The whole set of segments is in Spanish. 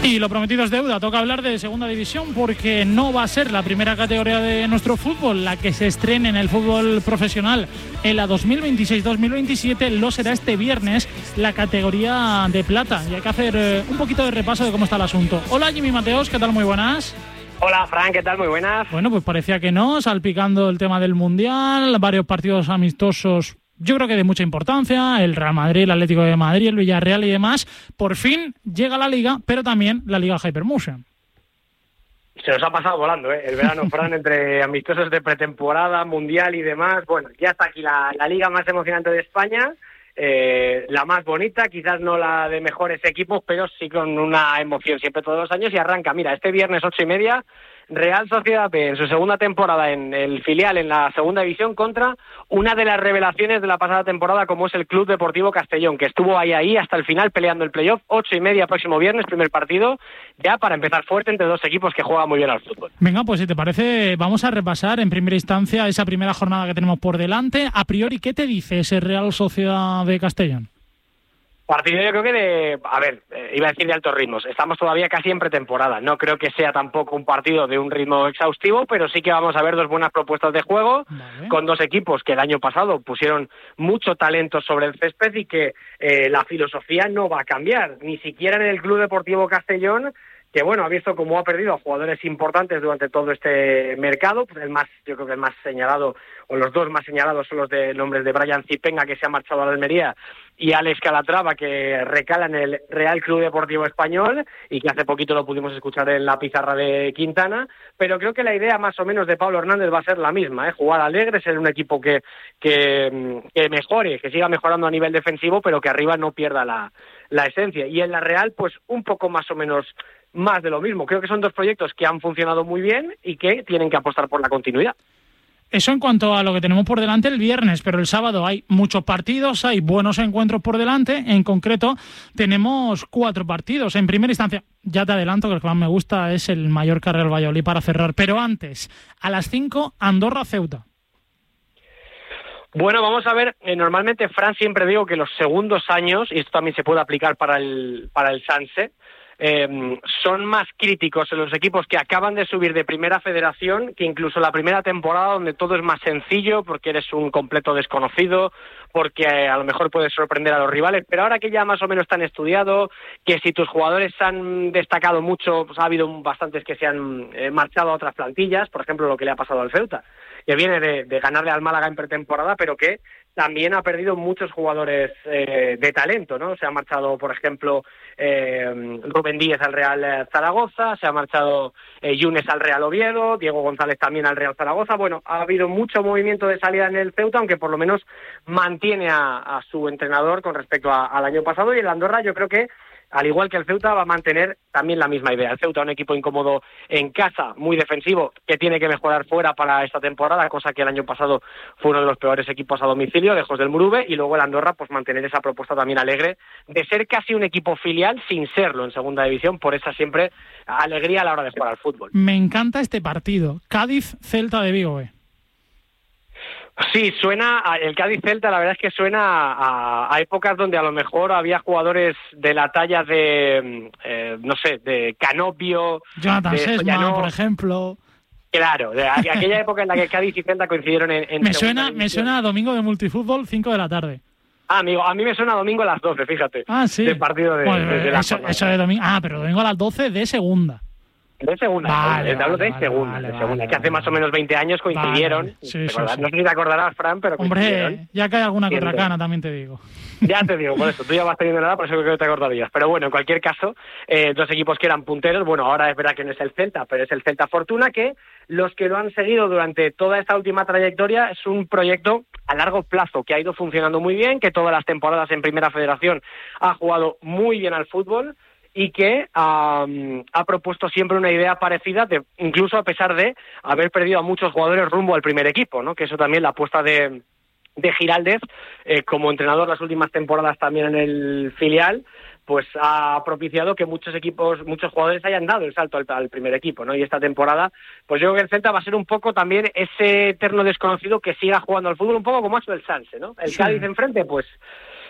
Y lo prometido es deuda, toca hablar de segunda división porque no va a ser la primera categoría de nuestro fútbol la que se estrene en el fútbol profesional en la 2026-2027, lo será este viernes la categoría de plata y hay que hacer un poquito de repaso de cómo está el asunto. Hola Jimmy Mateos, ¿qué tal? Muy buenas. Hola Fran, ¿qué tal? Muy buenas. Bueno, pues parecía que no, salpicando el tema del Mundial, varios partidos amistosos. Yo creo que de mucha importancia, el Real Madrid, el Atlético de Madrid, el Villarreal y demás. Por fin llega la Liga, pero también la Liga Hypermotion. Se nos ha pasado volando, el verano, Fran, entre amistosos de pretemporada, Mundial y demás. Bueno, ya está aquí la Liga más emocionante de España, la más bonita, quizás no la de mejores equipos, pero sí con una emoción siempre todos los años. Y arranca, mira, este viernes 8:30, Real Sociedad B en su segunda temporada en el filial en la segunda división contra una de las revelaciones de la pasada temporada como es el Club Deportivo Castellón, que estuvo ahí hasta el final peleando el playoff. 8:30 próximo viernes, primer partido, ya para empezar fuerte entre dos equipos que juegan muy bien al fútbol. Venga, pues si te parece, vamos a repasar en primera instancia esa primera jornada que tenemos por delante. A priori, ¿qué te dice ese Real Sociedad de Castellón? Partido yo creo que iba a decir de altos ritmos. Estamos todavía casi en pretemporada. No creo que sea tampoco un partido de un ritmo exhaustivo, pero sí que vamos a ver dos buenas propuestas de juego, vale, con dos equipos que el año pasado pusieron mucho talento sobre el césped y que la filosofía no va a cambiar, ni siquiera en el Club Deportivo Castellón, que bueno, ha visto cómo ha perdido a jugadores importantes durante todo este mercado. Pues yo creo que el más señalado, o los dos más señalados, son los de nombres de Brian Zipenga, que se ha marchado a la Almería, y Alex Calatrava, que recala en el Real Club Deportivo Español, y que hace poquito lo pudimos escuchar en la pizarra de Quintana. Pero creo que la idea más o menos de Pablo Hernández va a ser la misma, jugar alegre, ser un equipo que mejore, que siga mejorando a nivel defensivo, pero que arriba no pierda la esencia. Y en la Real, pues un poco más o menos más de lo mismo. Creo que son dos proyectos que han funcionado muy bien y que tienen que apostar por la continuidad. Eso en cuanto a lo que tenemos por delante el viernes, pero el sábado hay muchos partidos, hay buenos encuentros por delante. En concreto, tenemos 4 partidos. En primera instancia, ya te adelanto que el que más me gusta es el Mallorca Real Valladolid para cerrar. Pero antes, a las 5, Andorra Ceuta. Bueno, vamos a ver, normalmente, Fran, siempre digo que los segundos años, y esto también se puede aplicar para el Sanse, son más críticos en los equipos que acaban de subir de primera federación que incluso la primera temporada, donde todo es más sencillo porque eres un completo desconocido, porque a lo mejor puedes sorprender a los rivales. Pero ahora que ya más o menos están estudiado, que si tus jugadores han destacado mucho, pues ha habido bastantes que se han marchado a otras plantillas, por ejemplo lo que le ha pasado al Ceuta, que viene de ganarle al Málaga en pretemporada, pero que también ha perdido muchos jugadores de talento, ¿no? Se ha marchado, por ejemplo, Rubén Díez al Real Zaragoza, se ha marchado Yunes al Real Oviedo, Diego González también al Real Zaragoza. Bueno, ha habido mucho movimiento de salida en el Ceuta, aunque por lo menos mantiene a su entrenador con respecto al año pasado. Y el Andorra, yo creo que, al igual que el Ceuta, va a mantener también la misma idea. El Ceuta, un equipo incómodo en casa, muy defensivo, que tiene que mejorar fuera para esta temporada, cosa que el año pasado fue uno de los peores equipos a domicilio, lejos del Murube. Y luego el Andorra, pues mantener esa propuesta también alegre de ser casi un equipo filial sin serlo en segunda división, por esa siempre alegría a la hora de jugar al fútbol. Me encanta este partido, Cádiz-Celta de Vigo. Sí, suena, el Cádiz-Celta, la verdad es que suena a épocas donde a lo mejor había jugadores de la talla de, de Canopio, Jonathan Sesma, por ejemplo. Claro, de aquella época en la que Cádiz y Celta coincidieron en me suena a domingo de multifútbol, 5 de la tarde. Amigo, a mí me suena a domingo a las 12, fíjate. Sí. Del partido de la jornada. Eso de domingo. Pero domingo a las 12 de segunda. De segunda, vale, hablo de segunda, que hace más o menos 20 años coincidieron. Vale. Sí. No sé si te acordarás, Fran, pero coincidieron. Hombre, ya que hay alguna contracana, también te digo. Ya te digo, por eso, tú ya vas teniendo nada, por eso creo que te acordarías. Pero bueno, en cualquier caso, dos equipos que eran punteros. Bueno, ahora es verdad que no es el Celta, pero es el Celta Fortuna, que los que lo han seguido durante toda esta última trayectoria es un proyecto a largo plazo que ha ido funcionando muy bien, que todas las temporadas en Primera Federación ha jugado muy bien al fútbol y que ha propuesto siempre una idea parecida, incluso a pesar de haber perdido a muchos jugadores rumbo al primer equipo, ¿no? Que eso también, la apuesta de Giraldez como entrenador las últimas temporadas también en el filial, pues ha propiciado que muchos jugadores hayan dado el salto al primer equipo, ¿no? Y esta temporada, pues yo creo que el Celta va a ser un poco también ese eterno desconocido que siga jugando al fútbol, un poco como ha hecho el Sanse, ¿no? El Cádiz enfrente, pues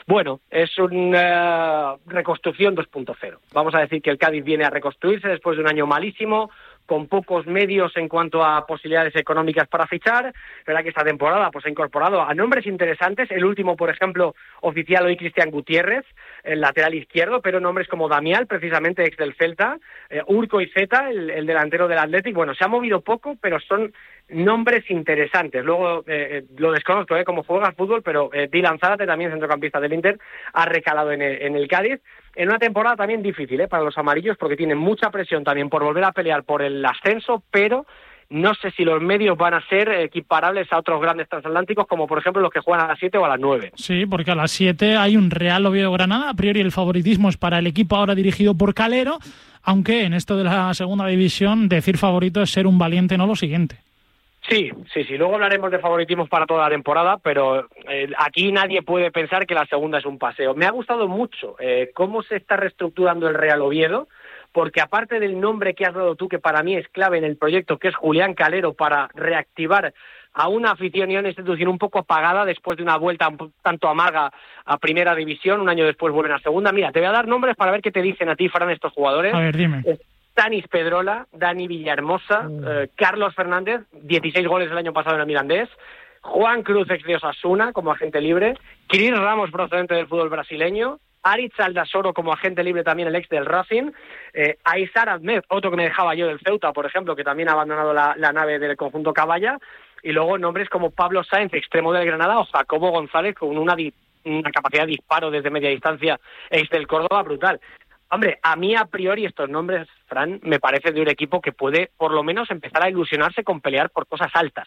Bueno, es una reconstrucción 2.0. Vamos a decir que el Cádiz viene a reconstruirse después de un año malísimo, con pocos medios en cuanto a posibilidades económicas para fichar. Verdad que esta temporada pues ha incorporado a nombres interesantes. El último, por ejemplo, oficial hoy, Cristian Gutiérrez, el lateral izquierdo, pero nombres como Damián, precisamente ex del Celta, Urco y Zeta, el delantero del Athletic. Bueno, se ha movido poco, pero son nombres interesantes. Luego, lo desconozco cómo juega al fútbol, pero Dylan Zárate, también centrocampista del Inter, ha recalado en el Cádiz. En una temporada también difícil para los amarillos, porque tienen mucha presión también por volver a pelear por el ascenso, pero no sé si los medios van a ser equiparables a otros grandes transatlánticos, como por ejemplo los que juegan a las 7 o a las 9. Sí, porque a las 7 hay un Real Oviedo-Granada. A priori el favoritismo es para el equipo ahora dirigido por Calero, aunque en esto de la segunda división decir favorito es ser un valiente, no lo siguiente. Sí. Luego hablaremos de favoritismos para toda la temporada, pero aquí nadie puede pensar que la segunda es un paseo. Me ha gustado mucho cómo se está reestructurando el Real Oviedo, porque aparte del nombre que has dado tú, que para mí es clave en el proyecto, que es Julián Calero, para reactivar a una afición y a una institución un poco apagada después de una vuelta un tanto amarga a Primera División, un año después vuelven a Segunda. Mira, te voy a dar nombres para ver qué te dicen a ti, Fran, estos jugadores. A ver, dime. Tanis Pedrola, Dani Villahermosa, Carlos Fernández, 16 goles el año pasado en el Mirandés, Juan Cruz, ex de Osasuna, como agente libre, Cris Ramos, procedente del fútbol brasileño, Aritz Aldasoro, como agente libre también, el ex del Racing, Aizar Ahmed, otro que me dejaba yo del Ceuta, por ejemplo, que también ha abandonado la nave del conjunto Caballa, y luego nombres como Pablo Sáenz, extremo del Granada, o Jacobo González, con una capacidad de disparo desde media distancia, ex del Córdoba, brutal. Hombre, a mí a priori estos nombres, Fran, me parece de un equipo que puede por lo menos empezar a ilusionarse con pelear por cosas altas.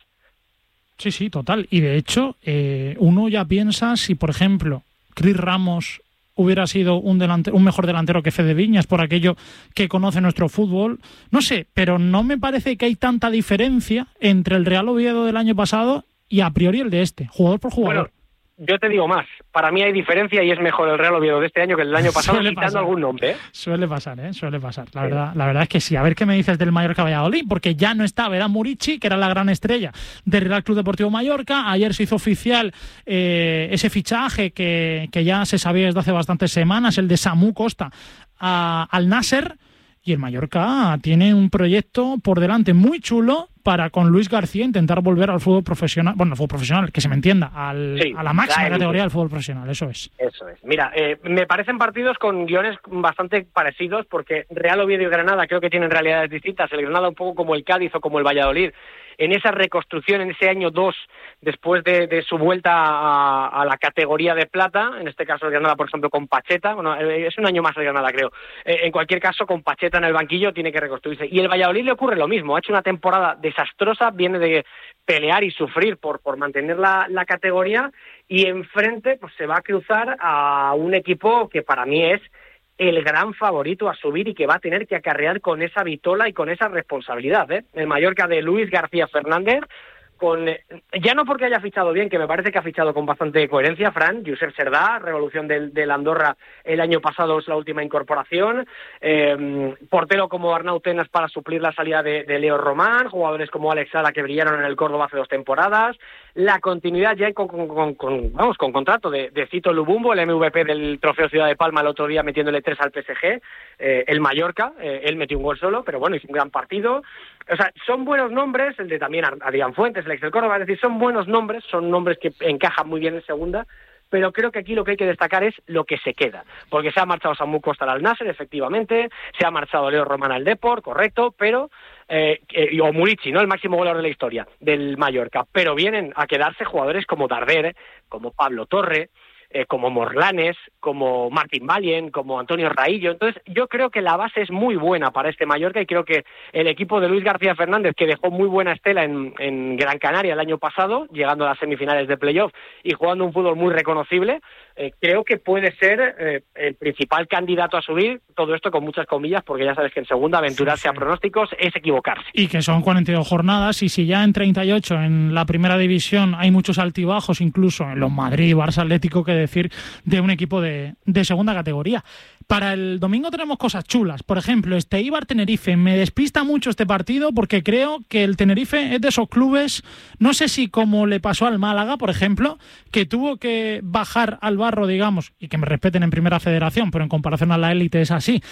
Sí, total. Y de hecho, uno ya piensa si, por ejemplo, Cris Ramos hubiera sido un mejor delantero que Fede Viñas, por aquello que conoce nuestro fútbol. No sé, pero no me parece que hay tanta diferencia entre el Real Oviedo del año pasado y a priori el de este, jugador por jugador. Bueno, yo te digo más, para mí hay diferencia y es mejor el Real Oviedo de este año que el del año pasado, quitando algún nombre. Suele pasar. La verdad es que sí. A ver qué me dices del Mallorca Valladolid, porque ya no está Vedan Murici, que era la gran estrella del Real Club Deportivo Mallorca. Ayer se hizo oficial ese fichaje que ya se sabía desde hace bastantes semanas, el de Samu Costa al Nasser. Y el Mallorca tiene un proyecto por delante muy chulo para con Luis García intentar volver al fútbol profesional, bueno, al fútbol profesional, que se me entienda, a la máxima categoría del fútbol profesional, eso es. Mira, me parecen partidos con guiones bastante parecidos, porque Real Oviedo y Granada creo que tienen realidades distintas. El Granada un poco como el Cádiz o como el Valladolid, en esa reconstrucción, en ese año 2, después de su vuelta a la categoría de plata, en este caso el Granada, por ejemplo, con Pacheta, bueno, es un año más el Granada, creo. En cualquier caso, con Pacheta en el banquillo, tiene que reconstruirse. Y el Valladolid le ocurre lo mismo, ha hecho una temporada desastrosa, viene de pelear y sufrir por mantener la categoría, y enfrente pues se va a cruzar a un equipo que para mí es el gran favorito a subir y que va a tener que acarrear con esa vitola y con esa responsabilidad, el Mallorca de Luis García Fernández, ya no porque haya fichado bien, que me parece que ha fichado con bastante coherencia, Fran, Josep Serdá, revolución del Andorra el año pasado, es la última incorporación, portero como Arnau Tenas para suplir la salida de Leo Román, jugadores como Alex Sala que brillaron en el Córdoba hace 2 temporadas, la continuidad ya con contrato de Cito Lubumbo, el MVP del Trofeo Ciudad de Palma el otro día metiéndole 3 al PSG, el Mallorca, él metió un gol solo, pero bueno, hizo un gran partido. O sea, son buenos nombres, el de también Adrián Fuentes, el ex del Córdoba, es decir, son buenos nombres, son nombres que encajan muy bien en segunda, pero creo que aquí lo que hay que destacar es lo que se queda, porque se ha marchado Samu Costa al Nasser, efectivamente, se ha marchado Leo Román al Depor, correcto, pero o Murici, ¿no?, el máximo goleador de la historia del Mallorca, pero vienen a quedarse jugadores como Darder, como Pablo Torre, como Morlanes, como Martín Valien, como Antonio Raillo. Entonces yo creo que la base es muy buena para este Mallorca, y creo que el equipo de Luis García Fernández, que dejó muy buena estela en Gran Canaria el año pasado, llegando a las semifinales de playoff y jugando un fútbol muy reconocible, creo que puede ser el principal candidato a subir, todo esto con muchas comillas, porque ya sabes que en segunda aventurarse a pronósticos es equivocarse. Y que son 42 jornadas, y si ya en 38 en la primera división hay muchos altibajos, incluso en los Madrid, Barça, Atlético, que decir de un equipo de segunda categoría. Para el domingo tenemos cosas chulas. Por ejemplo, este Eibar-Tenerife. Me despista mucho este partido porque creo que el Tenerife es de esos clubes, no sé si como le pasó al Málaga, por ejemplo, que tuvo que bajar al barro, digamos, y que me respeten en Primera Federación, pero en comparación a la élite es así,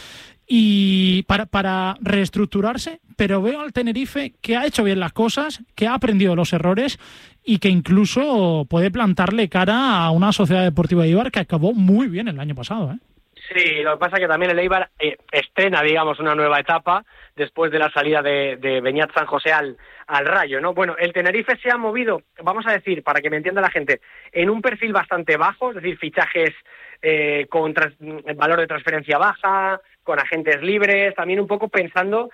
y para reestructurarse, pero veo al Tenerife que ha hecho bien las cosas, que ha aprendido los errores y que incluso puede plantarle cara a una Sociedad Deportiva Eibar que acabó muy bien el año pasado, ¿eh? Sí, lo que pasa es que también el Eibar estrena, digamos, una nueva etapa después de la salida de Beñat San José al Rayo, ¿no? Bueno, el Tenerife se ha movido, vamos a decir, para que me entienda la gente, en un perfil bastante bajo, es decir, fichajes con valor de transferencia baja, con agentes libres, también un poco pensando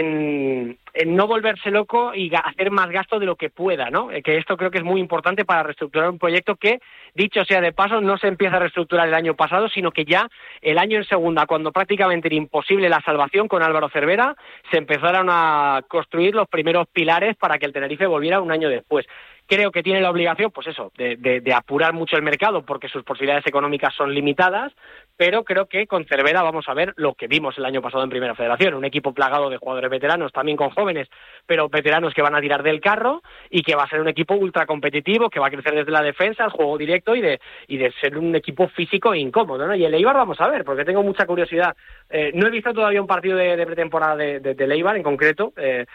en no volverse loco y hacer más gasto de lo que pueda, ¿no? Que esto creo que es muy importante para reestructurar un proyecto que, dicho sea de paso, no se empieza a reestructurar el año pasado, sino que ya el año en segunda, cuando prácticamente era imposible la salvación con Álvaro Cervera, se empezaron a construir los primeros pilares para que el Tenerife volviera un año después. Creo que tiene la obligación, pues eso, de apurar mucho el mercado porque sus posibilidades económicas son limitadas, pero creo que con Cervera vamos a ver lo que vimos el año pasado en Primera Federación, un equipo plagado de jugadores veteranos, también con jóvenes, pero veteranos que van a tirar del carro y que va a ser un equipo ultra competitivo, que va a crecer desde la defensa, el juego directo y de ser un equipo físico e incómodo, ¿no? Y el Eibar vamos a ver, porque tengo mucha curiosidad. No he visto todavía un partido de pretemporada del Eibar en concreto,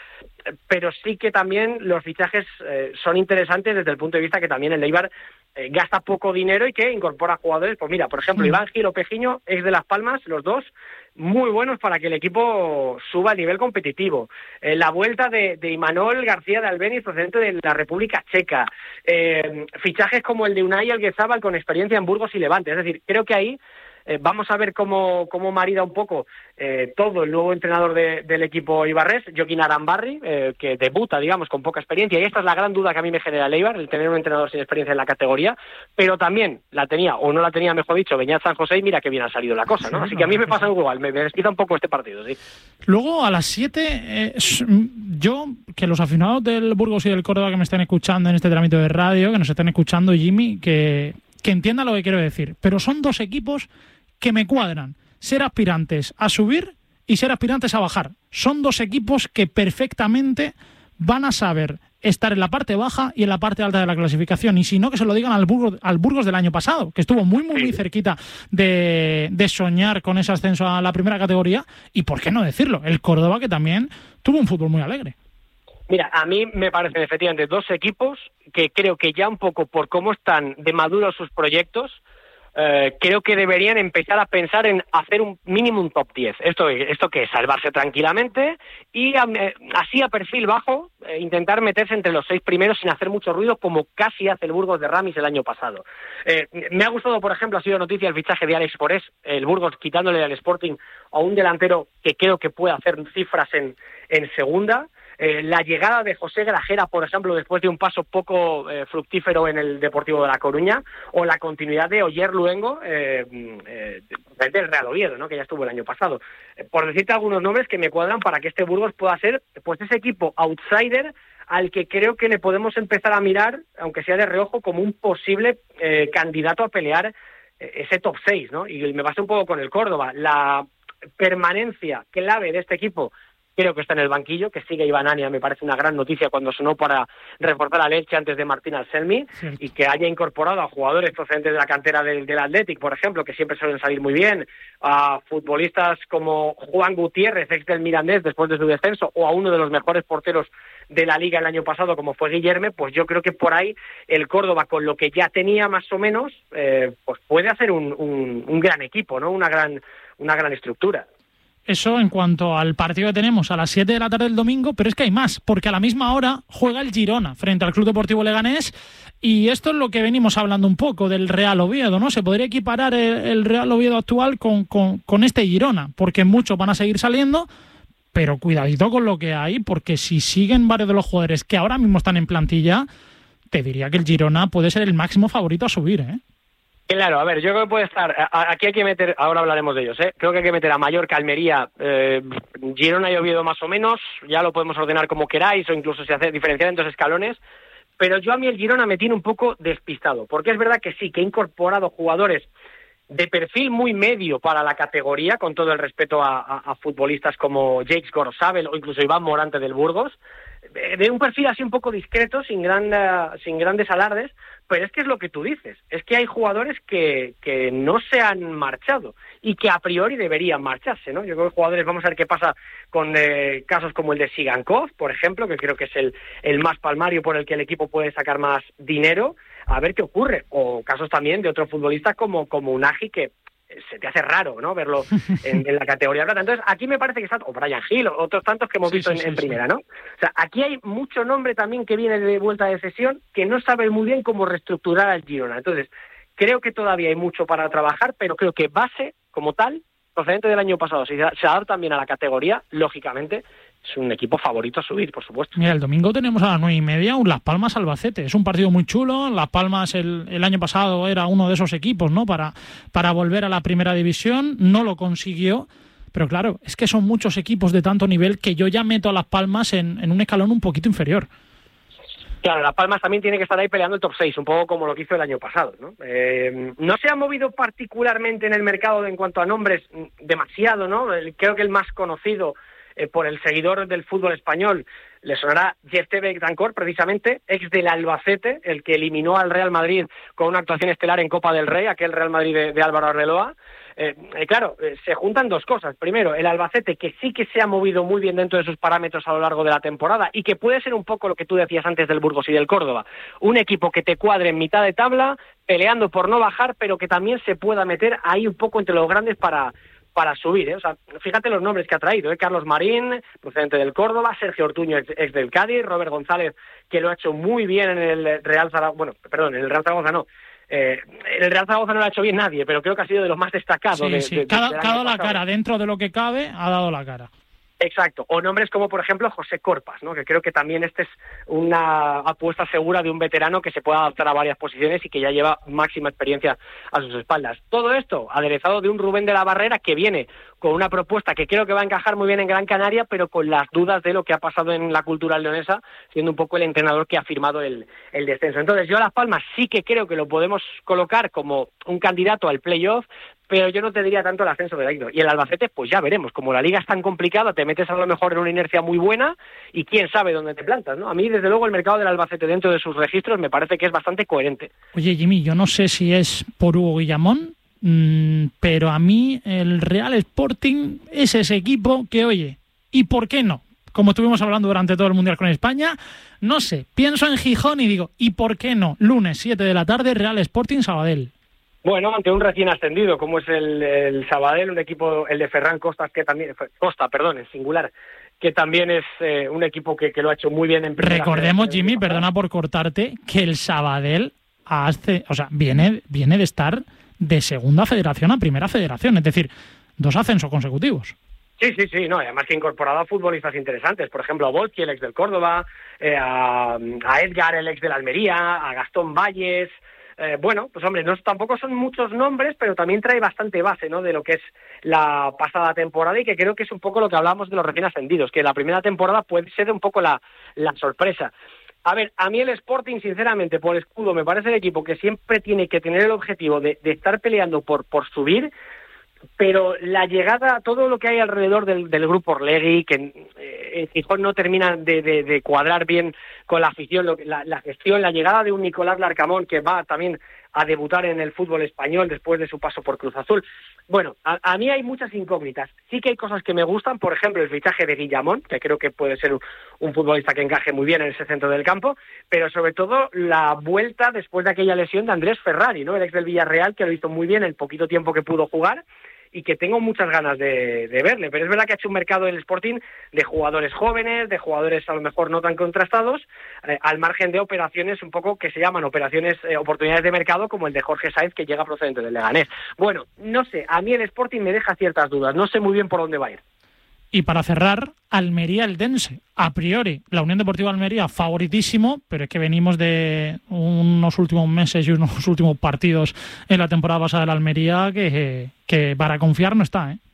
pero sí que también los fichajes son interesantes desde el punto de vista que también el Eibar gasta poco dinero y que incorpora jugadores, pues mira, por ejemplo, Iván Gil o Pejiño, ex de Las Palmas, los dos muy buenos para que el equipo suba a nivel competitivo. La vuelta de Imanol García de Albeniz, procedente de la República Checa. Fichajes como el de Unai Alguezabal con experiencia en Burgos y Levante. Es decir, creo que ahí vamos a ver cómo marida un poco todo el nuevo entrenador del equipo ibarrés, Joaquín Arambarri, que debuta, digamos, con poca experiencia, y esta es la gran duda que a mí me genera el Eibar, el tener un entrenador sin experiencia en la categoría, pero también la tenía, o no la tenía, mejor dicho, Beñat San José, y mira que bien ha salido la cosa, ¿no? Así que a mí me pasa igual, me despista un poco este partido, sí. Luego, a las 7, yo, que los aficionados del Burgos y del Córdoba que me estén escuchando en este trámite de radio, que nos estén escuchando, Jimmy, que entienda lo que quiero decir, pero son dos equipos que me cuadran, ser aspirantes a subir y ser aspirantes a bajar. Son dos equipos que perfectamente van a saber estar en la parte baja y en la parte alta de la clasificación, y si no, que se lo digan al Burgos del año pasado, que estuvo muy cerquita de soñar con ese ascenso a la primera categoría, y por qué no decirlo, el Córdoba, que también tuvo un fútbol muy alegre. Mira, a mí me parecen efectivamente dos equipos que creo que ya un poco por cómo están de maduros sus proyectos, creo que deberían empezar a pensar en hacer un mínimo un top 10. Esto que es salvarse tranquilamente y así a perfil bajo intentar meterse entre los 6 primeros sin hacer mucho ruido, como casi hace el Burgos de Ramis el año pasado. Me ha gustado, por ejemplo, ha sido noticia el fichaje de Alex Forés, el Burgos quitándole al Sporting a un delantero que creo que puede hacer cifras en segunda. La llegada de José Grajera, por ejemplo, después de un paso poco fructífero en el Deportivo de La Coruña, o la continuidad de Oyer Luengo del Real Oviedo, ¿no? Que ya estuvo el año pasado. Por decirte algunos nombres que me cuadran para que este Burgos pueda ser pues ese equipo outsider al que creo que le podemos empezar a mirar, aunque sea de reojo, como un posible candidato a pelear ese top 6, ¿no? Y me pasé un poco con el Córdoba. La permanencia clave de este equipo creo que está en el banquillo, que sigue Iván Ania, me parece una gran noticia cuando sonó para reforzar a Leche antes de Martín Anselmi, y que haya incorporado a jugadores procedentes de la cantera del Athletic, por ejemplo, que siempre suelen salir muy bien, a futbolistas como Juan Gutiérrez, ex del Mirandés después de su descenso, o a uno de los mejores porteros de la Liga el año pasado, como fue Guillerme. Pues yo creo que por ahí el Córdoba, con lo que ya tenía más o menos, pues puede hacer un gran equipo, ¿no? Una gran estructura. Eso en cuanto al partido que tenemos a las 7 de la tarde del domingo, pero es que hay más, porque a la misma hora juega el Girona frente al Club Deportivo Leganés, y esto es lo que venimos hablando un poco del Real Oviedo, ¿no? Se podría equiparar el Real Oviedo actual con este Girona, porque muchos van a seguir saliendo, pero cuidadito con lo que hay, porque si siguen varios de los jugadores que ahora mismo están en plantilla, te diría que el Girona puede ser el máximo favorito a subir, ¿eh? Claro, a ver, yo creo que puede estar, aquí hay que meter, ahora hablaremos de ellos, creo que hay que meter a Mallorca, Almería, Girona y Oviedo más o menos, ya lo podemos ordenar como queráis, o incluso si hace diferenciar en 2 escalones, pero yo a mí el Girona me tiene un poco despistado, porque es verdad que sí, que he incorporado jugadores de perfil muy medio para la categoría, con todo el respeto a futbolistas como Jake Gorosabel o incluso Iván Morante del Burgos, de un perfil así un poco discreto, sin grandes alardes, pero es que es lo que tú dices, es que hay jugadores que no se han marchado y que a priori deberían marcharse, ¿no? Yo creo que jugadores, vamos a ver qué pasa con casos como el de Sigankov, por ejemplo, que creo que es el más palmario por el que el equipo puede sacar más dinero, a ver qué ocurre, o casos también de otros futbolistas como Unagi, que se te hace raro, ¿no?, verlo en la categoría plata. Entonces, aquí me parece que está, o Brian Hill, o otros tantos que hemos visto en primera, ¿no? O sea, aquí hay mucho nombre también que viene de vuelta de cesión, que no sabe muy bien cómo reestructurar al Girona. Entonces, creo que todavía hay mucho para trabajar, pero creo que base, como tal, procedente del año pasado, si se adapta también a la categoría, lógicamente, es un equipo favorito a subir, por supuesto. Mira, el domingo tenemos a las 9:30 un Las Palmas Albacete. Es un partido muy chulo. Las Palmas el año pasado era uno de esos equipos, ¿no?, para volver a la primera división. No lo consiguió. Pero claro, es que son muchos equipos de tanto nivel que yo ya meto a Las Palmas en un escalón un poquito inferior. Claro, Las Palmas también tiene que estar ahí peleando el top 6, un poco como lo que hizo el año pasado, ¿no? No se ha movido particularmente en el mercado en cuanto a nombres demasiado, ¿no? Creo que el más conocido por el seguidor del fútbol español le sonará Jeff Betancourt, precisamente, ex del Albacete, el que eliminó al Real Madrid con una actuación estelar en Copa del Rey, aquel Real Madrid de Álvaro Arbeloa. Claro, se juntan dos cosas. Primero, el Albacete, que sí que se ha movido muy bien dentro de sus parámetros a lo largo de la temporada y que puede ser un poco lo que tú decías antes del Burgos y del Córdoba. Un equipo que te cuadre en mitad de tabla, peleando por no bajar, pero que también se pueda meter ahí un poco entre los grandes para subir, ¿eh? O sea, fíjate los nombres que ha traído, ¿eh? Carlos Marín, procedente del Córdoba, Sergio Ortuño, ex del Cádiz, Robert González, que lo ha hecho muy bien en el Real Zaragoza, en el Real Zaragoza no. El Real Zaragoza no lo ha hecho bien nadie, pero creo que ha sido de los más destacados. Ha dado la cara, dentro de lo que cabe, ha dado la cara. Exacto, o nombres como por ejemplo José Corpas, ¿no?, que creo que también es una apuesta segura de un veterano que se puede adaptar a varias posiciones y que ya lleva máxima experiencia a sus espaldas. Todo esto aderezado de un Rubén de la Barrera que viene con una propuesta que creo que va a encajar muy bien en Gran Canaria, pero con las dudas de lo que ha pasado en la Cultural Leonesa, siendo un poco el entrenador que ha firmado el descenso. Entonces yo a Las Palmas sí que creo que lo podemos colocar como un candidato al playoff, pero yo no te diría tanto el ascenso de Aido. Y el Albacete, pues ya veremos. Como la liga es tan complicada, te metes a lo mejor en una inercia muy buena y quién sabe dónde te plantas, ¿no? A mí, desde luego, el mercado del Albacete dentro de sus registros me parece que es bastante coherente. Oye, Jimmy, yo no sé si es por Hugo Guillamón, pero a mí el Real Sporting es ese equipo que, oye, ¿y por qué no? Como estuvimos hablando durante todo el Mundial con España, no sé, pienso en Gijón y digo, ¿y por qué no? Lunes, 7 de la tarde, Real Sporting Sabadell. Bueno, ante un recién ascendido como es el Sabadell, un equipo, el de Ferran Costa, en singular, que también es un equipo que lo ha hecho muy bien en primera. Recordemos, Jimmy, perdona por cortarte, que el Sabadell viene de estar de segunda federación a primera federación, es decir, 2 ascensos consecutivos. Sí, no, además que ha incorporado a futbolistas interesantes, por ejemplo a Volki, el ex del Córdoba, a Edgar, el ex del Almería, a Gastón Valles. Bueno, pues hombre, tampoco son muchos nombres, pero también trae bastante base, ¿no?, de lo que es la pasada temporada, y que creo que es un poco lo que hablamos de los recién ascendidos, que la primera temporada puede ser un poco la sorpresa. A ver, a mí el Sporting, sinceramente, por escudo, me parece el equipo que siempre tiene que tener el objetivo de estar peleando por subir, pero la llegada, todo lo que hay alrededor del grupo Orlegui, que en Gijón no termina de cuadrar bien con la afición, la gestión, la llegada de un Nicolás Larcamón, que va también a debutar en el fútbol español después de su paso por Cruz Azul. Bueno, a mí hay muchas incógnitas. Sí que hay cosas que me gustan, por ejemplo, el fichaje de Guillamón, que creo que puede ser un futbolista que encaje muy bien en ese centro del campo, pero sobre todo la vuelta después de aquella lesión de Andrés Ferrari, ¿no?, el ex del Villarreal, que lo hizo muy bien el poquito tiempo que pudo jugar, y que tengo muchas ganas de verle, pero es verdad que ha hecho un mercado del Sporting de jugadores jóvenes, de jugadores a lo mejor no tan contrastados, al margen de operaciones un poco que se llaman oportunidades de mercado, como el de Jorge Sáenz, que llega procedente del Leganés. Bueno, no sé, a mí el Sporting me deja ciertas dudas, no sé muy bien por dónde va a ir. Y para cerrar, Almería-Eldense. A priori, la Unión Deportiva Almería favoritísimo, pero es que venimos de unos últimos meses y unos últimos partidos en la temporada pasada de la Almería que para confiar no está, ¿eh?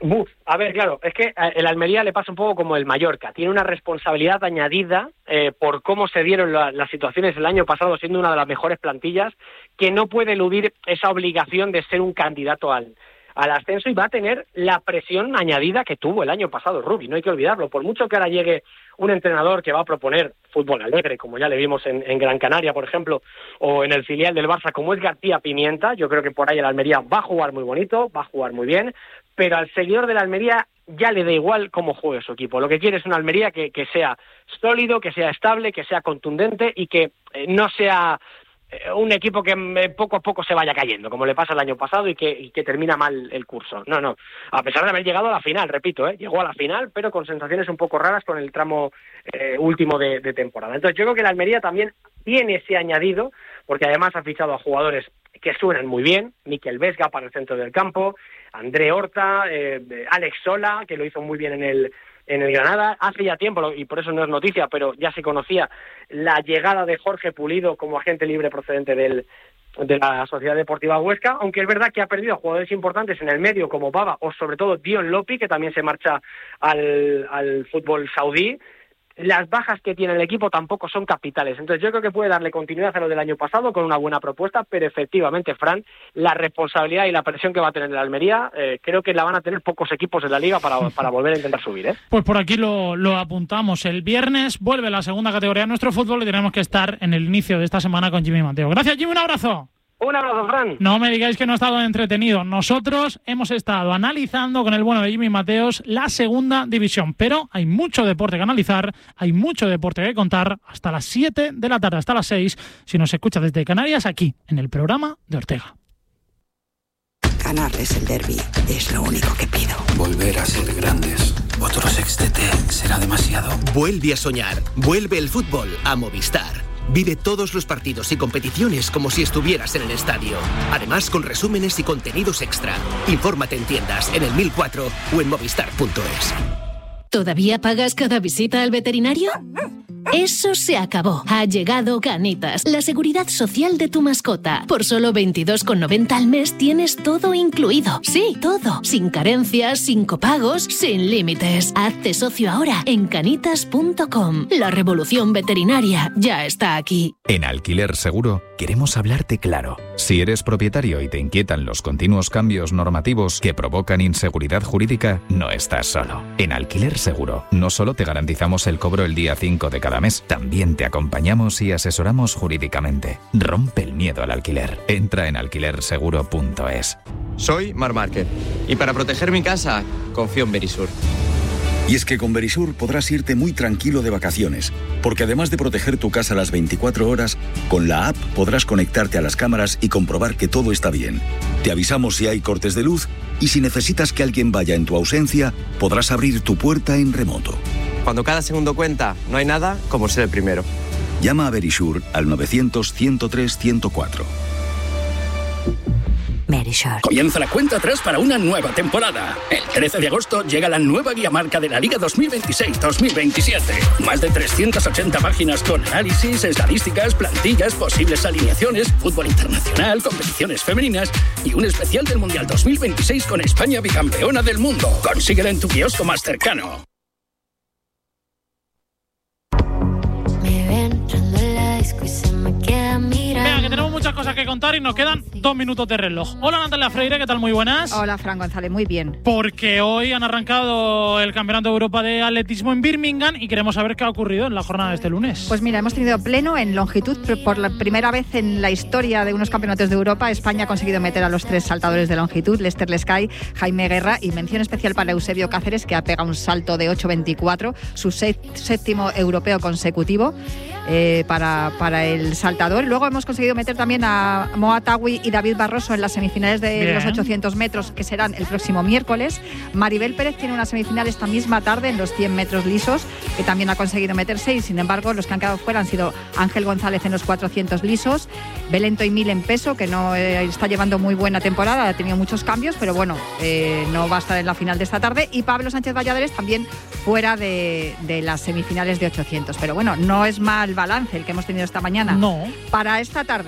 A ver, claro, es que el Almería le pasa un poco como el Mallorca. Tiene una responsabilidad añadida por cómo se dieron las situaciones el año pasado, siendo una de las mejores plantillas, que no puede eludir esa obligación de ser un candidato al ascenso, y va a tener la presión añadida que tuvo el año pasado Rubi, no hay que olvidarlo. Por mucho que ahora llegue un entrenador que va a proponer fútbol alegre, como ya le vimos en Gran Canaria, por ejemplo, o en el filial del Barça, como es García Pimienta, yo creo que por ahí el Almería va a jugar muy bonito, va a jugar muy bien, pero al seguidor del Almería ya le da igual cómo juegue su equipo. Lo que quiere es un Almería que sea sólido, que sea estable, que sea contundente y que no sea un equipo que poco a poco se vaya cayendo, como le pasa el año pasado y que termina mal el curso. No, a pesar de haber llegado a la final, repito, llegó a la final, pero con sensaciones un poco raras con el tramo último de temporada. Entonces yo creo que el Almería también tiene ese añadido, porque además ha fichado a jugadores que suenan muy bien, Mikel Vesga para el centro del campo, André Horta, Alex Sola, que lo hizo muy bien en el Granada. Hace ya tiempo, y por eso no es noticia, pero ya se conocía la llegada de Jorge Pulido como agente libre procedente de la Sociedad Deportiva Huesca, aunque es verdad que ha perdido a jugadores importantes en el medio como Baba o sobre todo Dion Lopi, que también se marcha al fútbol saudí. Las bajas que tiene el equipo tampoco son capitales, entonces yo creo que puede darle continuidad a lo del año pasado con una buena propuesta, pero efectivamente, Fran, la responsabilidad y la presión que va a tener el Almería, creo que la van a tener pocos equipos en la Liga para volver a intentar subir. Pues por aquí lo apuntamos. El viernes vuelve la segunda categoría de nuestro fútbol y tenemos que estar en el inicio de esta semana con Jimmy Mateo. Gracias, Jimmy, un abrazo. Un abrazo, Fran. No me digáis que no ha estado entretenido. Nosotros hemos estado analizando con el bueno de Jimmy Mateos la segunda división, pero hay mucho deporte que analizar, hay mucho deporte que contar hasta las 7 de la tarde, hasta las 6, si nos escucha desde Canarias, aquí, en el programa de Ortega. Ganarles el derbi es lo único que pido. Volver a ser grandes. Otro sextete será demasiado. Vuelve a soñar. Vuelve el fútbol a Movistar. Vive todos los partidos y competiciones como si estuvieras en el estadio. Además, con resúmenes y contenidos extra. Infórmate en tiendas, en el 1004 o en movistar.es. ¿Todavía pagas cada visita al veterinario? Eso se acabó. Ha llegado Canitas, la seguridad social de tu mascota. Por solo 22,90 al mes tienes todo incluido. Sí, todo. Sin carencias, sin copagos, sin límites. Hazte socio ahora en canitas.com. La revolución veterinaria ya está aquí. En Alquiler Seguro queremos hablarte claro. Si eres propietario y te inquietan los continuos cambios normativos que provocan inseguridad jurídica, no estás solo. En Alquiler Seguro no solo te garantizamos el cobro el día 5 de cada mes, también te acompañamos y asesoramos jurídicamente. Rompe el miedo al alquiler. Entra en alquilerseguro.es. Soy Marc Márquez y para proteger mi casa confío en Verisur. Y es que con Verisur podrás irte muy tranquilo de vacaciones, porque además de proteger tu casa las 24 horas, con la app podrás conectarte a las cámaras y comprobar que todo está bien. Te avisamos si hay cortes de luz y si necesitas que alguien vaya en tu ausencia, podrás abrir tu puerta en remoto. Cuando cada segundo cuenta, no hay nada como ser el primero. Llama a Verisur al 900-103-104. Verisur. Comienza la cuenta atrás para una nueva temporada. El 13 de agosto llega la nueva guía marca de la Liga 2026-2027. Más de 380 páginas con análisis, estadísticas, plantillas, posibles alineaciones, fútbol internacional, competiciones femeninas y un especial del Mundial 2026 con España bicampeona del mundo. Consíguela en tu kiosco más cercano. Venga, que tenemos muchas cosas que contar y nos quedan 2 minutos de reloj. Hola, Natalia Freire, ¿qué tal? Muy buenas. Hola, Fran González, muy bien. Porque hoy han arrancado el Campeonato de Europa de Atletismo en Birmingham y queremos saber qué ha ocurrido en la jornada de este lunes. Pues mira, hemos tenido pleno en longitud. Por la primera vez en la historia de unos campeonatos de Europa, España ha conseguido meter a los 3 saltadores de longitud, Lester Lescay, Jaime Guerra, y mención especial para Eusebio Cáceres, que ha pegado un salto de 8,24, su séptimo europeo consecutivo para el saltador. Luego hemos conseguido meter también a Moa Tawi y David Barroso en las semifinales de los 800 metros, que serán el próximo miércoles. Maribel Pérez tiene una semifinal esta misma tarde en los 100 metros lisos, que también ha conseguido meterse, y sin embargo los que han quedado fuera han sido Ángel González en los 400 lisos, Belén Toimil en peso, que no está llevando muy buena temporada, ha tenido muchos cambios, pero bueno, no va a estar en la final de esta tarde, y Pablo Sánchez Valladares también fuera de las semifinales de 800. Pero bueno, no es mal balance el que hemos tenido esta mañana. No. Para esta tarde,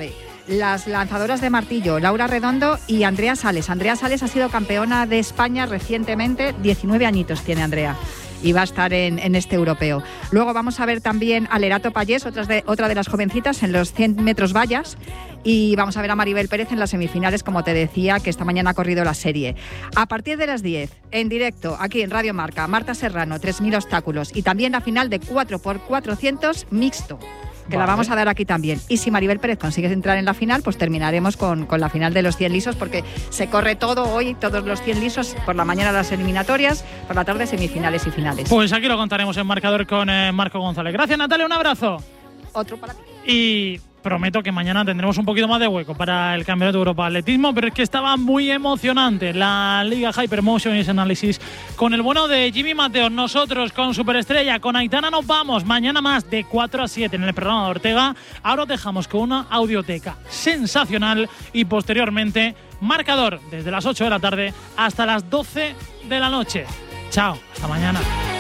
las lanzadoras de martillo, Laura Redondo y Andrea Sales. Andrea Sales ha sido campeona de España recientemente, 19 añitos tiene Andrea. Y va a estar en este europeo. Luego vamos a ver también a Lerato Pallés, otra de las jovencitas, en los 100 metros vallas. Y vamos a ver a Maribel Pérez en las semifinales, como te decía, que esta mañana ha corrido la serie. A partir de las 10, en directo, aquí en Radio Marca, Marta Serrano, 3.000 obstáculos. Y también la final de 4x400 mixto, que la vamos a dar aquí también. Y si Maribel Pérez consigue entrar en la final, pues terminaremos con la final de los 100 lisos, porque se corre todo hoy, todos los 100 lisos, por la mañana las eliminatorias, por la tarde semifinales y finales. Pues aquí lo contaremos en marcador con Marco González. Gracias, Natalia, un abrazo. Otro para ti. Y prometo que mañana tendremos un poquito más de hueco para el Campeonato de Europa de Atletismo, pero es que estaba muy emocionante la Liga Hypermotion y ese análisis con el bueno de Jimmy Mateos. Nosotros con Superestrella, con Aitana nos vamos. Mañana más de 4 a 7 en el programa de Ortega. Ahora os dejamos con una audioteca sensacional y posteriormente marcador desde las 8 de la tarde hasta las 12 de la noche. Chao, hasta mañana.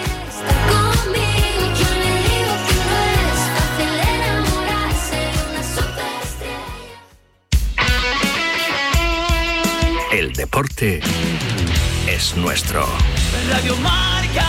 El deporte es nuestro. Radio Marca.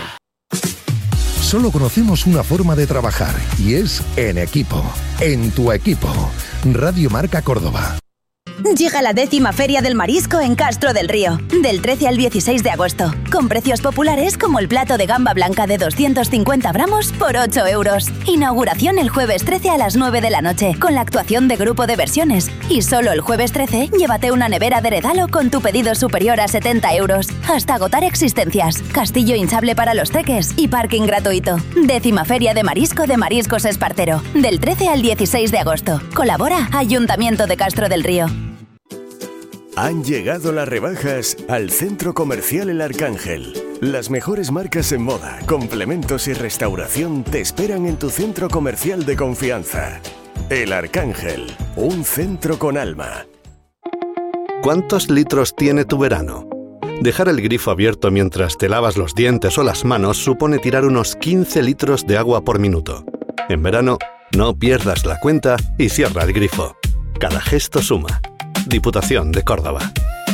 Solo conocemos una forma de trabajar y es en equipo. En tu equipo. Radio Marca Córdoba. Llega la 10ª Feria del Marisco en Castro del Río, del 13 al 16 de agosto, con precios populares como el plato de gamba blanca de 250 gramos por 8 euros. Inauguración el jueves 13 a las 9 de la noche, con la actuación de Grupo de Versiones. Y solo el jueves 13, llévate una nevera de regalo con tu pedido superior a 70 euros, hasta agotar existencias, castillo hinchable para los peques y parking gratuito. 10ª Feria de Marisco de Mariscos Espartero, del 13 al 16 de agosto. Colabora Ayuntamiento de Castro del Río. Han llegado las rebajas al Centro Comercial El Arcángel. Las mejores marcas en moda, complementos y restauración te esperan en tu centro comercial de confianza. El Arcángel, un centro con alma. ¿Cuántos litros tiene tu verano? Dejar el grifo abierto mientras te lavas los dientes o las manos supone tirar unos 15 litros de agua por minuto. En verano, no pierdas la cuenta y cierra el grifo. Cada gesto suma. Diputación de Córdoba.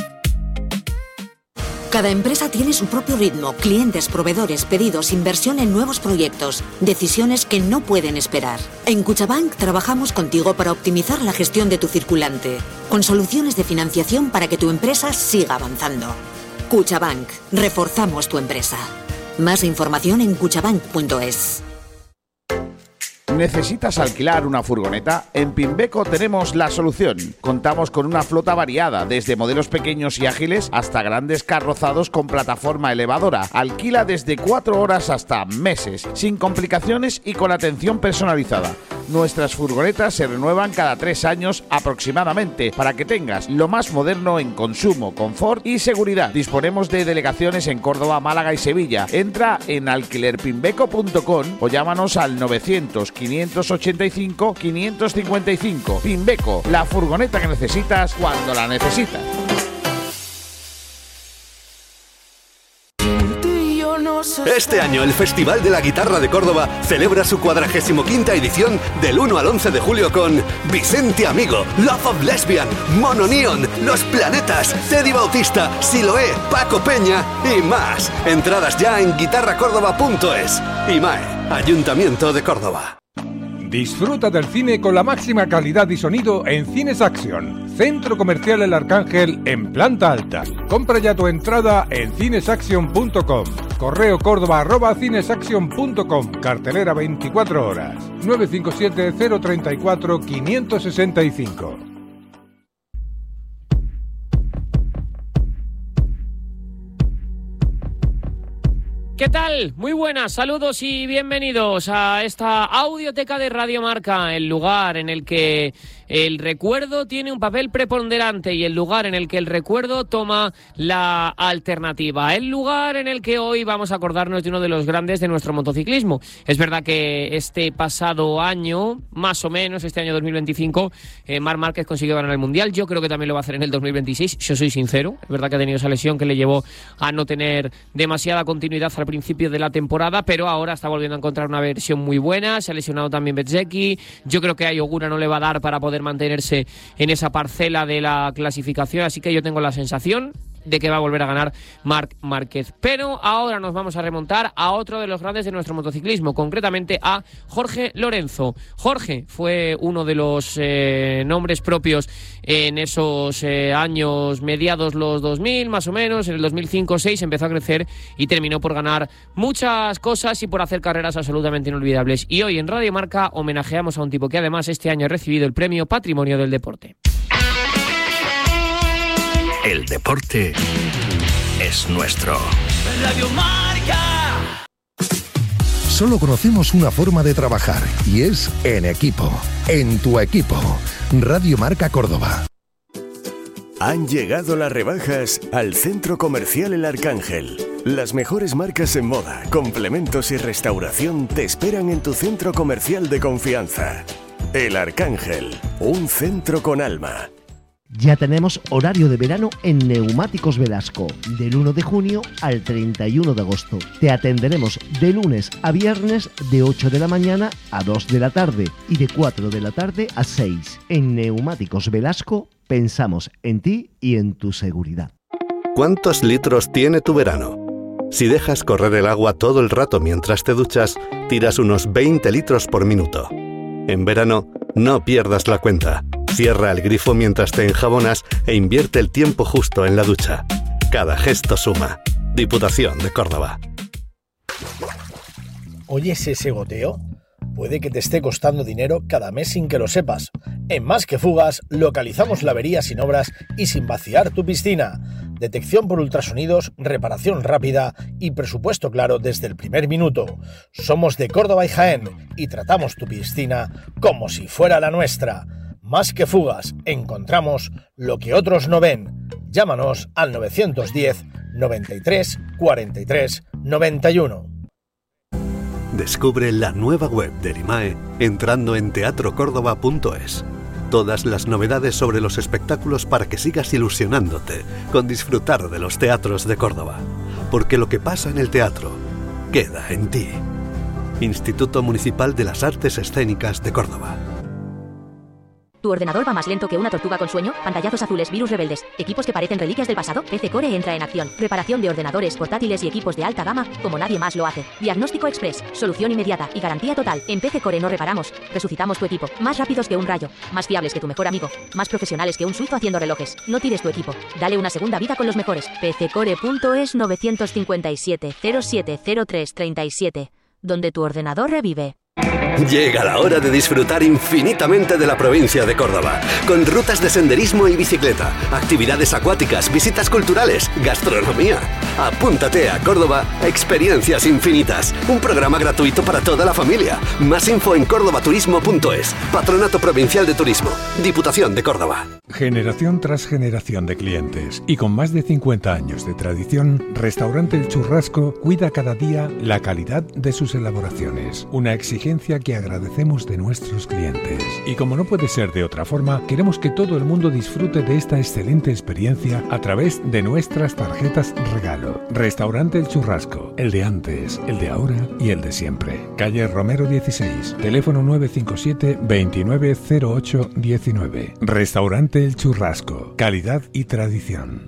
Cada empresa tiene su propio ritmo, clientes, proveedores, pedidos, inversión en nuevos proyectos, decisiones que no pueden esperar. En Cuchabank trabajamos contigo para optimizar la gestión de tu circulante, con soluciones de financiación para que tu empresa siga avanzando. Cuchabank, reforzamos tu empresa. Más información en cuchabank.es. ¿Necesitas alquilar una furgoneta? En Pimbeco tenemos la solución. Contamos con una flota variada, desde modelos pequeños y ágiles hasta grandes carrozados con plataforma elevadora. Alquila desde 4 horas hasta meses, sin complicaciones y con atención personalizada. Nuestras furgonetas se renuevan cada 3 años aproximadamente, para que tengas lo más moderno en consumo, confort y seguridad. Disponemos de delegaciones en Córdoba, Málaga y Sevilla. Entra en alquilerpimbeco.com o llámanos al 900-585-555. Pimbeco, la furgoneta que necesitas cuando la necesitas. Este año el Festival de la Guitarra de Córdoba celebra su 45ª edición del 1 al 11 de julio con Vicente Amigo, Love of Lesbian, Mono Neon, Los Planetas, Teddy Bautista, Siloé, Paco Peña y más. Entradas ya en guitarracórdoba.es. IMAE, Ayuntamiento de Córdoba. Disfruta del cine con la máxima calidad y sonido en Cines Action, Centro Comercial El Arcángel en planta alta. Compra ya tu entrada en cinesaction.com. Correo córdoba@cinesaction.com. Cartelera 24 horas. 957-034-565. ¿Qué tal? Muy buenas, saludos y bienvenidos a esta audioteca de Radio Marca, el lugar en el que el recuerdo tiene un papel preponderante y el lugar en el que el recuerdo toma la alternativa. El lugar en el que hoy vamos a acordarnos de uno de los grandes de nuestro motociclismo. Es verdad que este pasado año, más o menos, este año 2025, Marc Márquez consiguió ganar el Mundial. Yo creo que también lo va a hacer en el 2026, yo soy sincero. Es verdad que ha tenido esa lesión que le llevó a no tener demasiada continuidad al al principio de la temporada, pero ahora está volviendo a encontrar una versión muy buena. Se ha lesionado también Bezzecchi. Yo creo que a Yogura no le va a dar para poder mantenerse en esa parcela de la clasificación, así que yo tengo la sensación de que va a volver a ganar Marc Márquez. Pero ahora nos vamos a remontar a otro de los grandes de nuestro motociclismo, concretamente a Jorge Lorenzo. Jorge fue uno de los nombres propios en esos años mediados los 2000, más o menos. En el 2005-6 empezó a crecer y terminó por ganar muchas cosas y por hacer carreras absolutamente inolvidables. Y hoy en Radio Marca homenajeamos a un tipo que además este año ha recibido el premio Patrimonio del Deporte. El deporte es nuestro. Radio Marca. Solo conocemos una forma de trabajar y es en equipo. En tu equipo. Radio Marca Córdoba. Han llegado las rebajas al Centro Comercial El Arcángel. Las mejores marcas en moda, complementos y restauración te esperan en tu centro comercial de confianza. El Arcángel, un centro con alma. Ya tenemos horario de verano en Neumáticos Velasco, del 1 de junio al 31 de agosto. Te atenderemos de lunes a viernes de 8 de la mañana a 2 de la tarde y de 4 de la tarde a 6. En Neumáticos Velasco pensamos en ti y en tu seguridad. ¿Cuántos litros tiene tu verano? Si dejas correr el agua todo el rato mientras te duchas, tiras unos 20 litros por minuto. En verano, no pierdas la cuenta. Cierra el grifo mientras te enjabonas e invierte el tiempo justo en la ducha. Cada gesto suma. Diputación de Córdoba. ¿Oyes ese goteo? Puede que te esté costando dinero cada mes sin que lo sepas. En Más que Fugas localizamos la avería sin obras y sin vaciar tu piscina. Detección por ultrasonidos, reparación rápida y presupuesto claro desde el primer minuto. Somos de Córdoba y Jaén y tratamos tu piscina como si fuera la nuestra. Más que Fugas, encontramos lo que otros no ven. Llámanos al 910 93 43 91. Descubre la nueva web de Erimae entrando en teatrocórdoba.es. Todas las novedades sobre los espectáculos para que sigas ilusionándote con disfrutar de los teatros de Córdoba. Porque lo que pasa en el teatro queda en ti. Instituto Municipal de las Artes Escénicas de Córdoba. ¿Tu ordenador va más lento que una tortuga con sueño? Pantallazos azules, virus rebeldes, equipos que parecen reliquias del pasado. PC Core entra en acción. Reparación de ordenadores, portátiles y equipos de alta gama como nadie más lo hace. Diagnóstico express, solución inmediata y garantía total. En PC Core no reparamos, resucitamos tu equipo. Más rápidos que un rayo, más fiables que tu mejor amigo, más profesionales que un suizo haciendo relojes. No tires tu equipo, dale una segunda vida con los mejores. PCcore.es 957 0703 37, donde tu ordenador revive. Llega la hora de disfrutar infinitamente de la provincia de Córdoba, con rutas de senderismo y bicicleta, actividades acuáticas, visitas culturales, gastronomía. Apúntate a Córdoba Experiencias Infinitas, un programa gratuito para toda la familia. Más info en cordobaturismo.es. Patronato Provincial de Turismo, Diputación de Córdoba. Generación tras generación de clientes y con más de 50 años de tradición, Restaurante El Churrasco cuida cada día la calidad de sus elaboraciones. Una exigencia que agradecemos de nuestros clientes. Y como no puede ser de otra forma, queremos que todo el mundo disfrute de esta excelente experiencia a través de nuestras tarjetas regalo. Restaurante El Churrasco, el de antes, el de ahora y el de siempre. Calle Romero 16, teléfono 957 2908 19. Restaurante El Churrasco, calidad y tradición.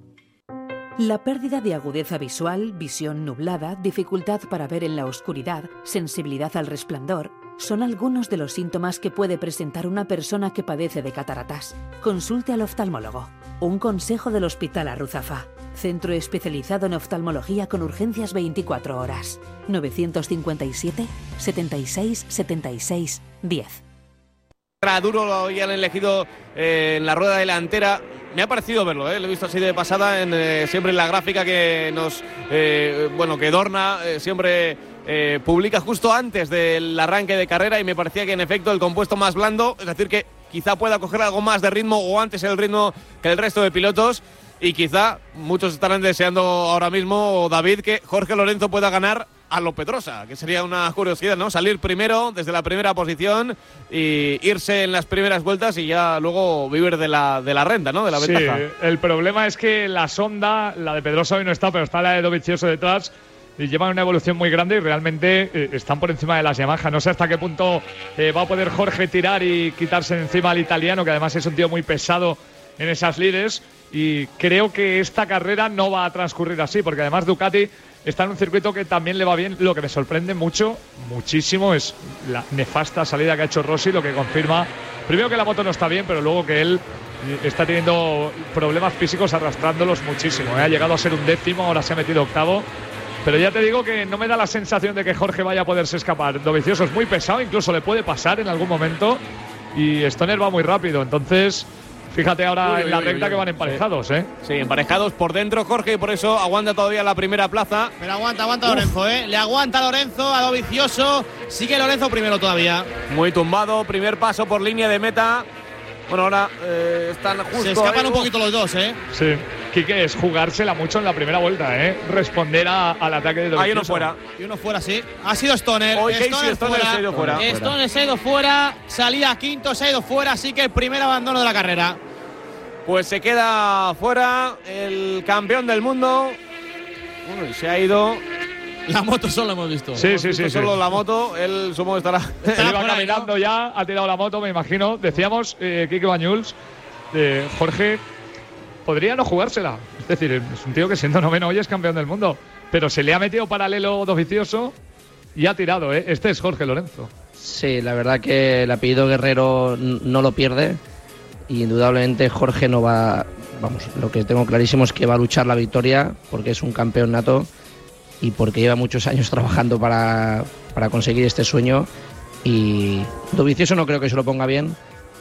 La pérdida de agudeza visual, visión nublada, dificultad para ver en la oscuridad, sensibilidad al resplandor, son algunos de los síntomas que puede presentar una persona que padece de cataratas. Consulte al oftalmólogo. Un consejo del Hospital Arruzafa. Centro especializado en oftalmología con urgencias 24 horas. 957 76 76 10. Duro lo habían elegido en la rueda delantera. Me ha parecido verlo, lo he visto así de pasada, siempre en la gráfica que nos, que Dorna siempre publica justo antes del arranque de carrera, y me parecía que en efecto el compuesto más blando, es decir que quizá pueda coger algo más de ritmo o antes el ritmo que el resto de pilotos, y quizá muchos estarán deseando ahora mismo, David, que Jorge Lorenzo pueda ganar a lo Pedrosa, que sería una curiosidad, ¿no? Salir primero desde la primera posición y irse en las primeras vueltas y ya luego vivir de la renta, ¿no? De la ventaja. Sí, el problema es que la sonda, la de Pedrosa hoy no está, pero está la de Dovizioso detrás, llevan una evolución muy grande y realmente están por encima de las Yamaha. No sé hasta qué punto va a poder Jorge tirar y quitarse encima al italiano, que además es un tío muy pesado en esas lides, y creo que esta carrera no va a transcurrir así, porque además Ducati está en un circuito que también le va bien. Lo que me sorprende muchísimo, es la nefasta salida que ha hecho Rossi, lo que confirma, primero, que la moto no está bien, pero luego que él está teniendo problemas físicos arrastrándolos muchísimo. Ha llegado a ser un 10º, ahora se ha metido 8º. Pero ya te digo que no me da la sensación de que Jorge vaya a poderse escapar. Dovizioso es muy pesado, incluso le puede pasar en algún momento. Y Stoner va muy rápido, entonces fíjate ahora en la recta que van emparejados, ¿eh? Sí, emparejados por dentro Jorge, y por eso aguanta todavía la primera plaza. Pero aguanta Lorenzo, Le aguanta Lorenzo a Dovizioso. Sigue Lorenzo primero todavía. Muy tumbado, primer paso por línea de meta. Bueno, ahora están justo. Se escapan un poquito los dos, ¿eh? Sí. Quique, es jugársela mucho en la primera vuelta, ¿eh? Responder al ataque de Dovizioso. Hay uno fuera. Y uno fuera, sí. Ha sido Stoner. Stoner se ha ido fuera. Stoner se ha ido fuera. Salía quinto, se ha ido fuera. Así que el primer abandono de la carrera. Pues se queda fuera el campeón del mundo. Bueno, y se ha ido. La moto solo hemos visto. Sí. Solo la moto. Él supongo que estará. Él iba caminando, ¿no? Ya, ha tirado la moto, me imagino. Decíamos, Quique Bañuls, Jorge podría no jugársela. Es decir, es un tío que siendo noveno hoy es campeón del mundo. Pero se le ha metido paralelo Dovizioso y ha tirado, ¿eh? Este es Jorge Lorenzo. Sí, la verdad que el apellido Guerrero no lo pierde. Y indudablemente Jorge no va. Vamos, lo que tengo clarísimo es que va a luchar la victoria, porque es un campeón nato y porque lleva muchos años trabajando para conseguir este sueño. Y Dovizioso no creo que se lo ponga bien,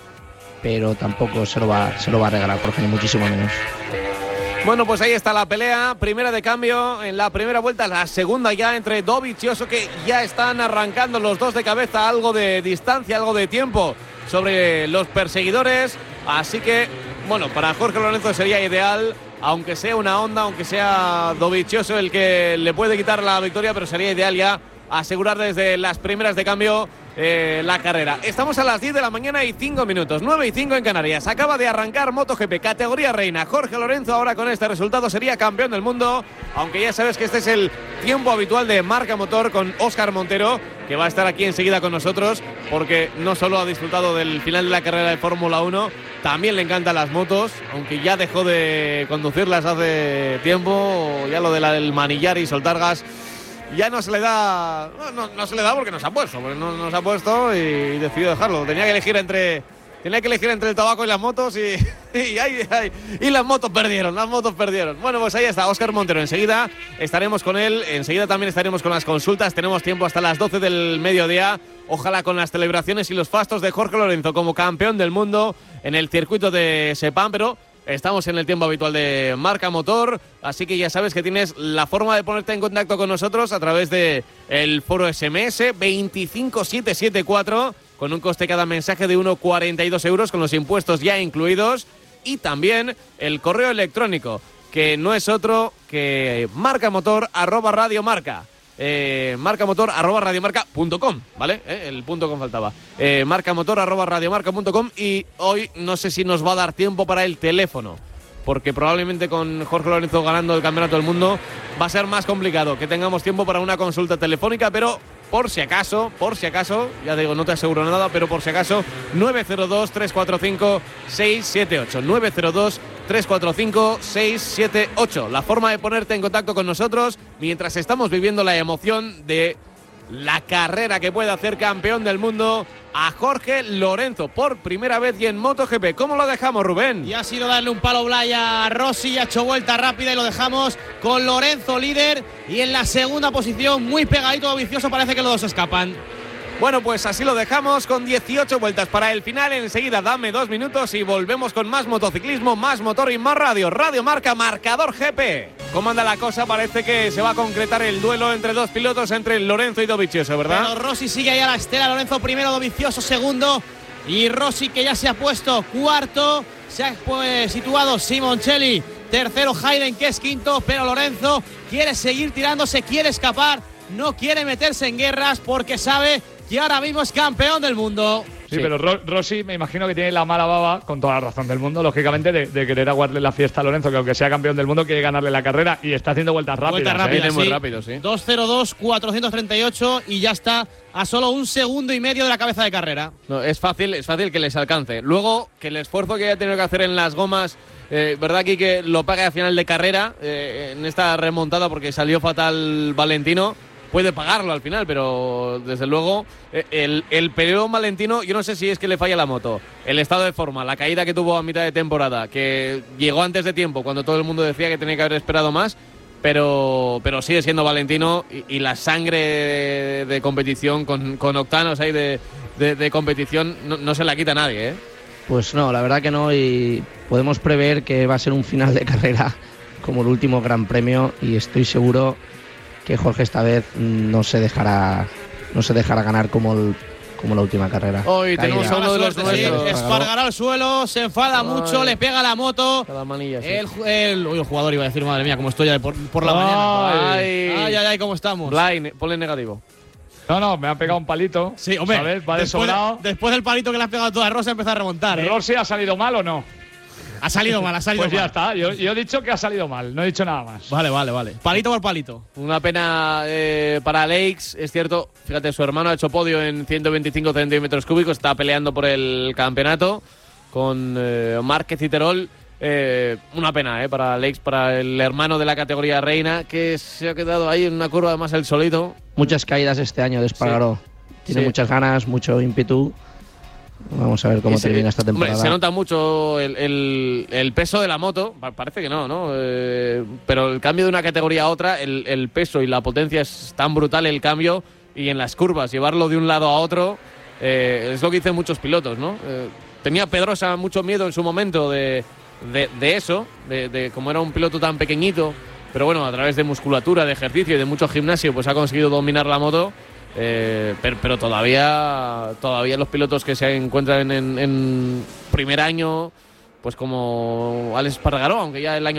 pero tampoco se lo va a regalar Jorge, ni muchísimo menos. Bueno, pues ahí está la pelea, primera de cambio en la primera vuelta, la segunda ya entre Dovizioso, que ya están arrancando los dos de cabeza, algo de distancia, algo de tiempo sobre los perseguidores. Así que, bueno, para Jorge Lorenzo sería ideal, aunque sea una Honda, aunque sea Dovizioso el que le puede quitar la victoria, pero sería ideal ya asegurar desde las primeras de cambio la carrera. Estamos a las 10 de la mañana y 5 minutos, 9 y 5 en Canarias. Acaba de arrancar MotoGP, categoría reina. Jorge Lorenzo ahora con este resultado sería campeón del mundo, aunque ya sabes que este es el tiempo habitual de Marca Motor con Óscar Montero, que va a estar aquí enseguida con nosotros, porque no solo ha disfrutado del final de la carrera de Fórmula 1, también le encantan las motos, aunque ya dejó de conducirlas hace tiempo. Ya lo del manillar y soltar gas ya no se le da. No se le da porque no se ha puesto, y decidió dejarlo. Tenía que elegir entre el tabaco y las motos y las motos perdieron. Bueno, pues ahí está Óscar Montero. Enseguida estaremos con él. Enseguida también estaremos con las consultas. Tenemos tiempo hasta las 12 del mediodía. Ojalá con las celebraciones y los fastos de Jorge Lorenzo como campeón del mundo en el circuito de Sepang, pero estamos en el tiempo habitual de Marca Motor, así que ya sabes que tienes la forma de ponerte en contacto con nosotros a través de el foro SMS 25774, con un coste cada mensaje de 1,42 euros con los impuestos ya incluidos, y también el correo electrónico, que no es otro que marcamotor@radiomarca. marcamotor@radiomarca.com, ¿vale? El .com faltaba. Marcamotor@radiomarca.com. Y hoy no sé si nos va a dar tiempo para el teléfono, porque probablemente con Jorge Lorenzo ganando el campeonato del mundo va a ser más complicado que tengamos tiempo para una consulta telefónica, pero por si acaso, ya digo, no te aseguro nada, pero por si acaso, 902-345-678. 902-345-678. La forma de ponerte en contacto con nosotros mientras estamos viviendo la emoción de la carrera que puede hacer campeón del mundo a Jorge Lorenzo por primera vez y en MotoGP. ¿Cómo lo dejamos, Rubén? Y ha sido darle un palo Blay a Rossi, ha hecho vuelta rápida y lo dejamos con Lorenzo líder y en la segunda posición, muy pegadito, Dovizioso, parece que los dos escapan. Bueno, pues así lo dejamos con 18 vueltas para el final. Enseguida dame 2 minutos y volvemos con más motociclismo, más motor y más radio. Radio Marca, marcador GP. ¿Cómo anda la cosa? Parece que se va a concretar el duelo entre dos pilotos, entre Lorenzo y Dovizioso, ¿verdad? Pero Rossi sigue ahí a la estela. Lorenzo primero, Dovizioso segundo. Y Rossi, que ya se ha puesto cuarto. Se ha situado Simoncelli. Tercero Hayden, que es quinto. Pero Lorenzo quiere seguir tirándose, quiere escapar. No quiere meterse en guerras porque sabe que ahora mismo es campeón del mundo. Sí, pero Rossi me imagino que tiene la mala baba, con toda la razón del mundo, lógicamente, de querer aguardarle la fiesta a Lorenzo, que aunque sea campeón del mundo, quiere ganarle la carrera y está haciendo vueltas rápidas. Vueltas rápidas, muy rápido, sí. 2:02, 438 y ya está a solo 1,5 segundos de la cabeza de carrera. No, es fácil que les alcance. Luego, que el esfuerzo que haya tenido que hacer en las gomas, verdad aquí que lo pague a final de carrera, en esta remontada porque salió fatal Valentino. Puede pagarlo al final, pero desde luego el peleón Valentino, yo no sé si es que le falla la moto, el estado de forma, la caída que tuvo a mitad de temporada, que llegó antes de tiempo cuando todo el mundo decía que tenía que haber esperado más, pero sigue siendo Valentino y la sangre de competición con octanos ahí de competición no se la quita nadie, ¿eh? Pues no, la verdad que no, y podemos prever que va a ser un final de carrera como el último Gran Premio, y estoy seguro que Jorge esta vez no se dejará ganar como la última carrera. Hoy tenemos a uno de los nuestros. Espargará al suelo, se enfada mucho, le pega la moto. Manilla, sí. El jugador iba a decir, madre mía, cómo estoy ya por la mañana. Ay, cómo estamos. Blind, ponle negativo. No, me ha pegado un palito. Sí, hombre. ¿Sabes? Va de sobrado. Después del palito que le has pegado a toda Rosa, empieza a remontar. ¿Rossi ha salido mal o no? Ha salido mal. Pues ya está, yo he dicho que ha salido mal, no he dicho nada más. Vale. Palito por palito. Una pena para Lakes, es cierto. Fíjate, su hermano ha hecho podio en 125 centímetros cúbicos, está peleando por el campeonato con Márquez y Terol. Una pena para Lakes, para el hermano de la categoría reina, que se ha quedado ahí en una curva, además el solito. Muchas caídas este año de Espargaró. Sí. Tiene muchas ganas, mucho ímpetu. Vamos a ver cómo termina esta temporada. Hombre, se nota mucho el peso de la moto, parece que no, pero el cambio de una categoría a otra, el peso y la potencia es tan brutal el cambio, y en las curvas llevarlo de un lado a otro es lo que dicen muchos pilotos, ¿no? Tenía Pedrosa mucho miedo en su momento de eso, de como era un piloto tan pequeñito, pero bueno, a través de musculatura, de ejercicio y de mucho gimnasio, pues ha conseguido dominar la moto. Pero todavía los pilotos que se encuentran en primer año, pues como Alex Espargaró, aunque ya el año